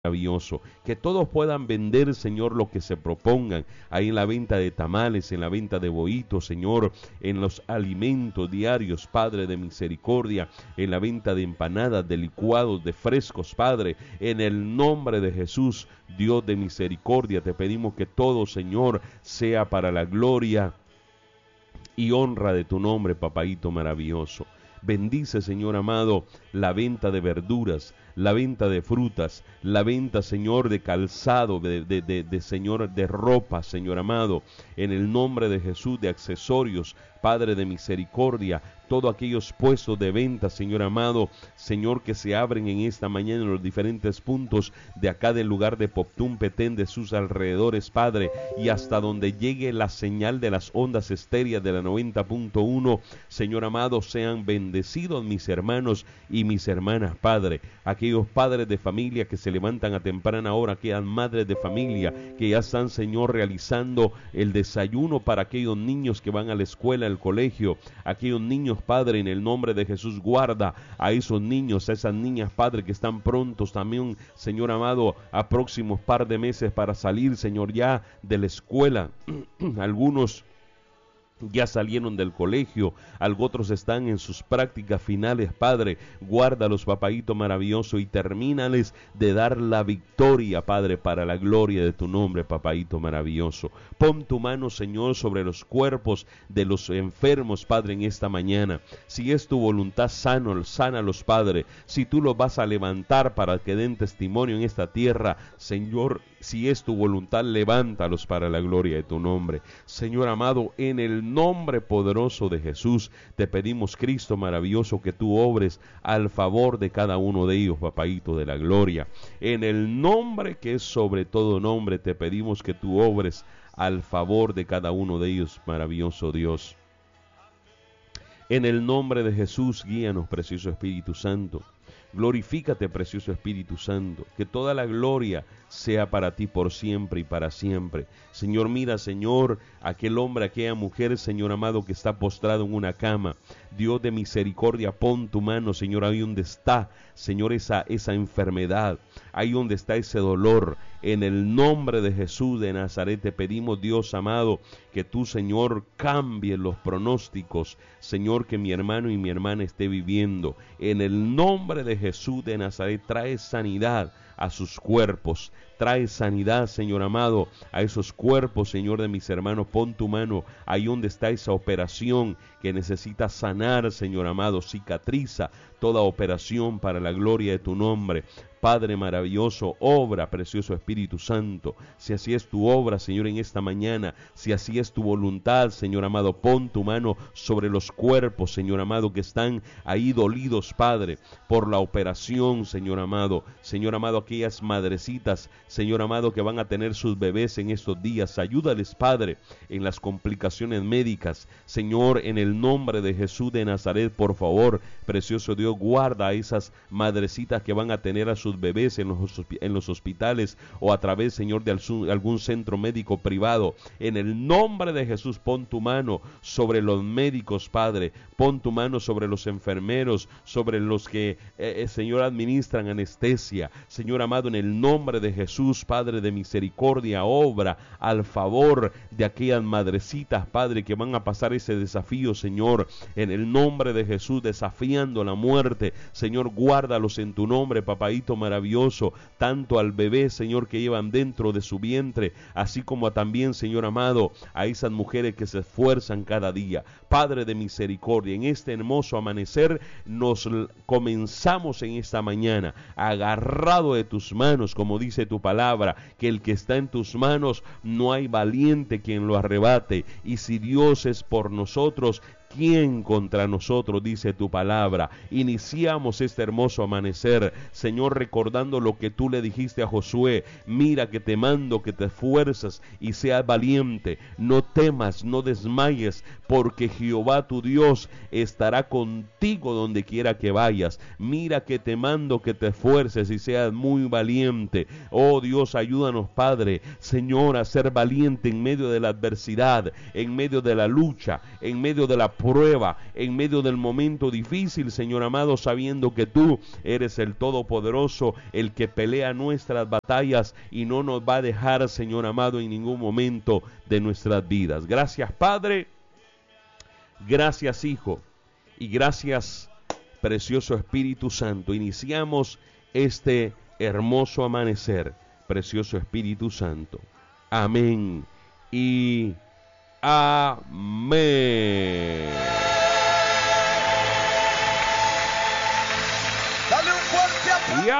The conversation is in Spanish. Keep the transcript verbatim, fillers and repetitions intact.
maravilloso, que todos puedan vender, Señor, lo que se propongan, ahí en la venta de tamales, en la venta de bohitos, Señor, en los alimentos diarios, Padre de misericordia, en la venta de empanadas, de licuados, de frescos, Padre, en el nombre de Jesús, Dios de misericordia, te pedimos que todo, Señor, sea para la gloria y honra de tu nombre, papaíto maravilloso. Bendice, Señor amado, la venta de verduras, la venta de frutas, la venta, Señor, de calzado, de, de, de, de, Señor, de ropa, Señor amado, en el nombre de Jesús, de accesorios, Padre de misericordia, todos aquellos puestos de venta, Señor amado, Señor, que se abren en esta mañana en los diferentes puntos de acá del lugar de Poptún, Petén, de sus alrededores, Padre, y hasta donde llegue la señal de las ondas estéreas de la noventa punto uno, Señor amado, sean bendecidos mis hermanos y mis hermanas, Padre, aquellos padres de familia que se levantan a temprana hora, aquellas madres de familia que ya están, Señor, realizando el desayuno para aquellos niños que van a la escuela, al colegio, aquellos niños, Padre, en el nombre de Jesús, guarda a esos niños, a esas niñas, Padre, que están prontos también, Señor amado, a próximos par de meses para salir, Señor, ya de la escuela. Algunos ya salieron del colegio, algo otros están en sus prácticas finales, Padre, guárdalos, papaíto maravilloso, y termínales de dar la victoria, Padre, para la gloria de tu nombre, papaíto maravilloso. Pon tu mano, Señor, sobre los cuerpos de los enfermos, Padre, en esta mañana. Si es tu voluntad, sano, sánalos, Padre. Si tú los vas a levantar para que den testimonio en esta tierra, Señor, si es tu voluntad, levántalos para la gloria de tu nombre. Señor amado, en el nombre poderoso de Jesús, te pedimos, Cristo maravilloso, que tú obres al favor de cada uno de ellos, papaíto de la gloria. En el nombre que es sobre todo nombre, te pedimos que tú obres al favor de cada uno de ellos, maravilloso Dios. En el nombre de Jesús, guíanos, precioso Espíritu Santo. Glorifícate, precioso Espíritu Santo, que toda la gloria sea para ti por siempre y para siempre. Señor, mira, Señor, aquel hombre, aquella mujer, Señor amado, que está postrado en una cama. Dios de misericordia, pon tu mano, Señor, ahí donde está, Señor, esa, esa enfermedad, ahí donde está ese dolor. En el nombre de Jesús de Nazaret te pedimos, Dios amado, que tú, Señor, cambies los pronósticos, Señor, que mi hermano y mi hermana esté viviendo. En el nombre de Jesús de Nazaret, trae sanidad a sus cuerpos, trae sanidad, Señor amado, a esos cuerpos, Señor, de mis hermanos. Pon tu mano ahí donde está esa operación que necesita sanar, Señor amado, cicatriza toda operación para la gloria de tu nombre. Padre maravilloso, obra, precioso Espíritu Santo, si así es tu obra, Señor, en esta mañana, si así es tu voluntad, Señor amado, pon tu mano sobre los cuerpos, Señor amado, que están ahí dolidos, Padre, por la operación, Señor amado, Señor amado, aquellas madrecitas, Señor amado, que van a tener sus bebés en estos días, ayúdales, Padre, en las complicaciones médicas, Señor, en el nombre de Jesús de Nazaret, por favor, precioso Dios, guarda a esas madrecitas que van a tener a sus bebés en los, en los hospitales o a través, Señor, de algún centro médico privado. En el nombre de Jesús, pon tu mano sobre los médicos, Padre, pon tu mano sobre los enfermeros, sobre los que, eh, Señor, administran anestesia. Señor amado, en el nombre de Jesús, Padre de misericordia, obra al favor de aquellas madrecitas, Padre, que van a pasar ese desafío, Señor, en el nombre de Jesús, desafiando la muerte. Señor, guárdalos en tu nombre, papaíto maravilloso, tanto al bebé, Señor, que llevan dentro de su vientre, así como a también, Señor amado, a esas mujeres que se esfuerzan cada día. Padre de misericordia, en este hermoso amanecer nos comenzamos en esta mañana, agarrado de tus manos, como dice tu palabra, que el que está en tus manos no hay valiente quien lo arrebate, y si Dios es por nosotros, ¿quién contra nosotros? Dice tu palabra. Iniciamos este hermoso amanecer, Señor, recordando lo que tú le dijiste a Josué: mira que te mando que te esfuerzas y seas valiente, no temas, no desmayes, porque Jehová tu Dios estará contigo donde quiera que vayas. Mira que te mando que te esfuerces y seas muy valiente. Oh Dios, ayúdanos, Padre, Señor, a ser valiente en medio de la adversidad, en medio de la lucha, en medio de la prueba, en medio del momento difícil, Señor amado, sabiendo que tú eres el Todopoderoso, el que pelea nuestras batallas y no nos va a dejar, Señor amado, en ningún momento de nuestras vidas. Gracias, Padre. Gracias, Hijo. Y gracias, precioso Espíritu Santo. Iniciamos este hermoso amanecer, precioso Espíritu Santo. Amén y amén.